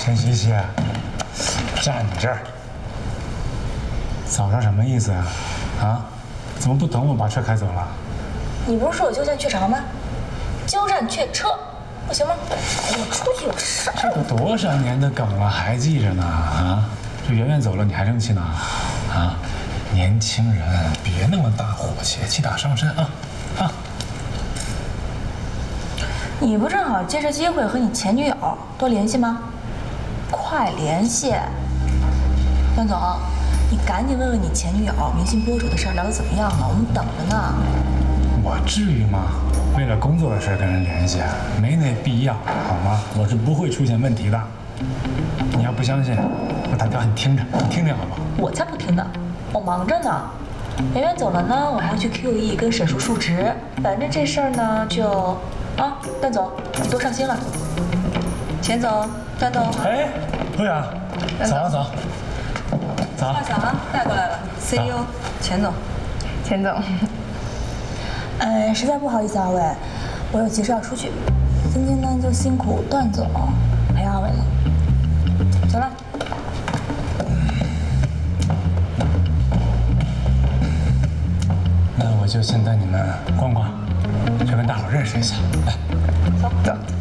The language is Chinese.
陈西西，站你这儿，早上什么意思啊？啊？怎么不等我把车开走了？ 你不是说我鸠占鹊巢吗？鸠占鹊车，不行吗？我出去有事。 这都多少年的梗了，还记着呢？啊？这圆圆走了，你还生气呢？啊？年轻人别那么大火气，气大伤身啊！啊！ 你不正好借着机会和你前女友多联系吗？快联系！段总，你赶紧问问你前女友明星播主的事儿聊得怎么样了，我们等着呢。 我至于吗？为了工作的事跟人联系，没那必要，好吗？我是不会出现问题的。你要不相信，我打电话你听着，你听听好不好？ 我才不听呢，我忙着呢。圆圆走了呢，我还要去 QE 跟沈叔述职。反正这事儿呢，就段总，你多上心了。钱总，段总。 哎，陆阳，早啊早。早。 发小啊，带过来了 ，CEO 钱总。 钱总。 实在不好意思二位，我有急事要出去。今天呢，就辛苦段总陪二位了。走了。 那我就先带你们逛逛，去跟大伙认识一下。来， 走。 走。